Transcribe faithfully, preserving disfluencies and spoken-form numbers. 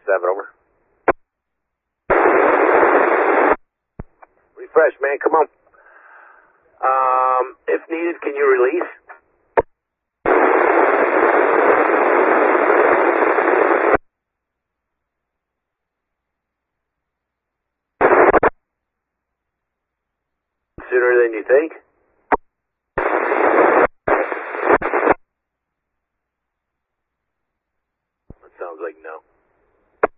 seven, over. Refresh, man, come on. Um, if needed, can you release? Sooner than you think?